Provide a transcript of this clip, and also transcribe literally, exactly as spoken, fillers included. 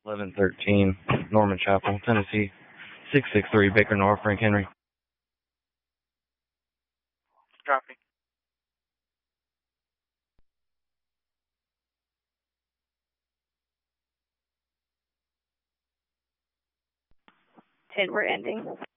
eleven thirteen, Norman Chapel, Tennessee, six six three, Baker North, Frank Henry. Copy. ten, we're ending.